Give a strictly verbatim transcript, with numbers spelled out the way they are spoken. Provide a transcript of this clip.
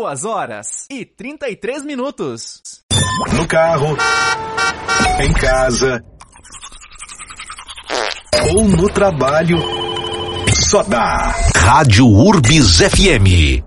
Duas horas e trinta e três minutos. No carro, em casa ou no trabalho, só dá Rádio Urbis F M.